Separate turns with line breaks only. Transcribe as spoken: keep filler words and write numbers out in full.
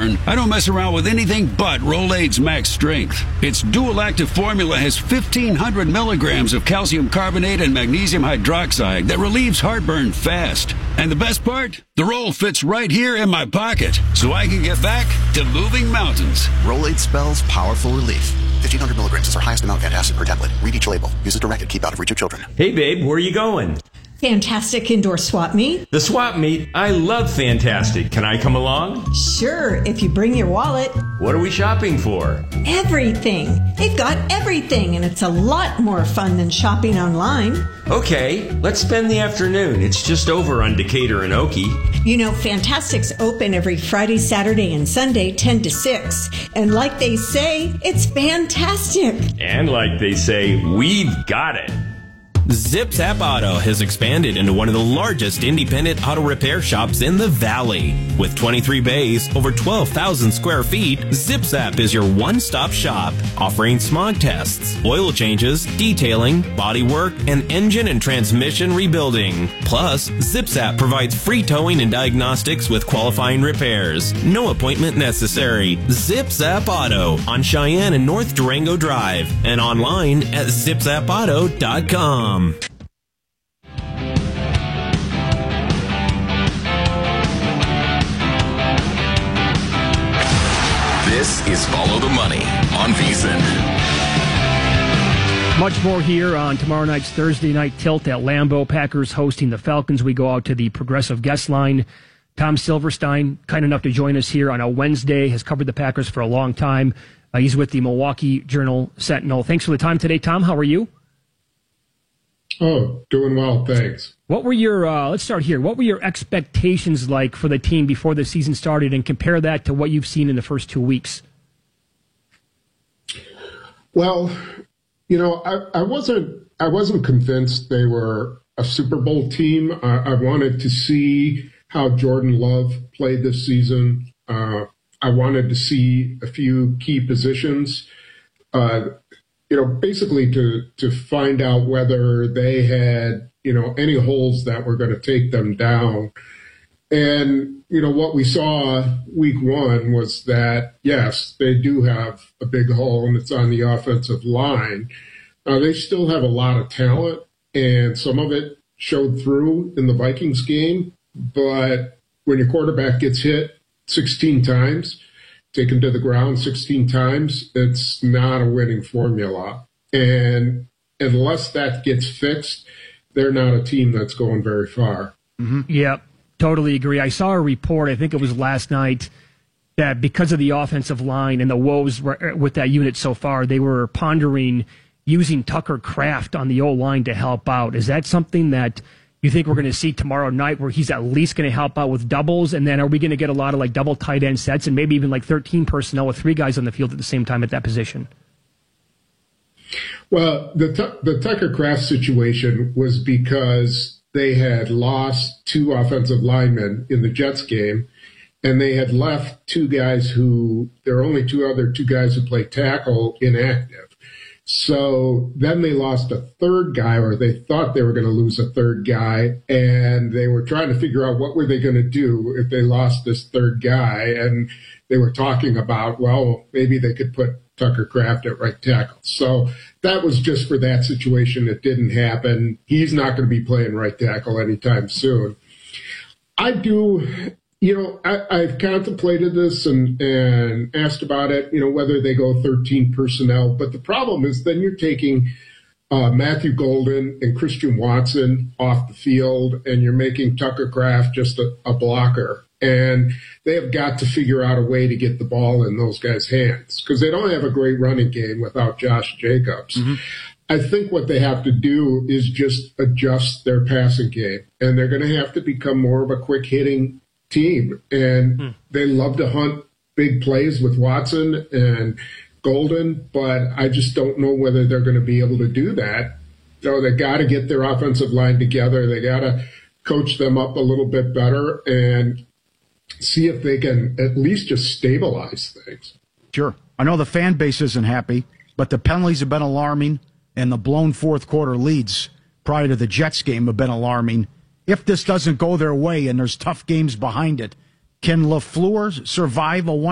heartburn, I don't mess around with anything but Rolaids Max Strength. Its dual-active formula has fifteen hundred milligrams of calcium carbonate and magnesium hydroxide that relieves heartburn fast. And the best part? The roll fits right here in my pocket, so I can get back to moving mountains.
Rolaids spells powerful relief. fifteen hundred milligrams is our highest amount of antacid per tablet. Read each label. Use as directed. Keep out of reach of children.
Hey, babe, where are you going?
Fantastic indoor swap meet.
The swap meet? I love Fantastic. Can I come along?
Sure, if you bring your wallet.
What are we shopping for?
Everything. They've got everything, and it's a lot more fun than shopping online.
Okay, let's spend the afternoon. It's just over on Decatur and Okie.
You know, Fantastic's open every Friday, Saturday, and Sunday, ten to six. And like they say, it's fantastic.
And like they say, we've got it.
Zip Zap Auto has expanded into one of the largest independent auto repair shops in the Valley. With twenty-three bays, over twelve thousand square feet, Zip Zap is your one-stop shop, offering smog tests, oil changes, detailing, body work, and engine and transmission rebuilding. Plus, Zip Zap provides free towing and diagnostics with qualifying repairs. No appointment necessary. Zip Zap Auto on Cheyenne and North Durango Drive and online at zip zap auto dot com.
This is Follow the Money on VSiN.
Much more here on tomorrow night's Thursday night tilt at Lambeau. Packers hosting the Falcons. We go out to the Progressive guest line. Tom Silverstein, kind enough to join us here on a Wednesday, has covered the Packers for a long time. Uh, he's with the Milwaukee Journal Sentinel. Thanks for the time today, Tom. How are you?
Oh, doing well, thanks.
What were your, uh, let's start here. What were your expectations like for the team before the season started, and compare that to what you've seen in the first two weeks?
Well, you know, I, I wasn't I wasn't convinced they were a Super Bowl team. I, I wanted to see how Jordan Love played this season. Uh, I wanted to see a few key positions. Uh, you know, basically to, to find out whether they had, you know, any holes that were going to take them down. And, you know, what we saw week one was that, yes, they do have a big hole, and it's on the offensive line. Uh, they still have a lot of talent, and some of it showed through in the Vikings game. But when your quarterback gets hit sixteen times, taken to the ground sixteen times, it's not a winning formula. And unless that gets fixed, they're not a team that's going very far.
Mm-hmm. Yep, totally agree. I saw a report, I think it was last night, that because of the offensive line and the woes with that unit so far, they were pondering using Tucker Kraft on the O-line to help out. Is that something that you think we're going to see tomorrow night, where he's at least going to help out with doubles? And then are we going to get a lot of like double tight end sets and maybe even like thirteen personnel with three guys on the field at the same time at that position?
Well, the the Tucker Kraft situation was because they had lost two offensive linemen in the Jets game, and they had left two guys who, there are only two other two guys who play tackle inactive. So then they lost a third guy, or they thought they were going to lose a third guy, and they were trying to figure out what were they going to do if they lost this third guy. And they were talking about, well, maybe they could put Tucker Kraft at right tackle. So that was just for that situation. It didn't happen. He's not going to be playing right tackle anytime soon. I do... You know, I, I've contemplated this and, and asked about it, you know, whether they go thirteen personnel. But the problem is then you're taking uh, Matthew Golden and Christian Watson off the field, and you're making Tucker Kraft just a, a blocker. And they have got to figure out a way to get the ball in those guys' hands, because they don't have a great running game without Josh Jacobs. Mm-hmm. I think what they have to do is just adjust their passing game, and they're going to have to become more of a quick-hitting team. And hmm. they love to hunt big plays with Watson and Golden, but I just don't know whether they're going to be able to do that. So they got to get their offensive line together. They got to coach them up a little bit better and see if they can at least just stabilize things.
Sure. I know the fan base isn't happy, but the penalties have been alarming, and the blown fourth quarter leads prior to the Jets game have been alarming. If this doesn't go their way and there's tough games behind it, can LaFleur survive a one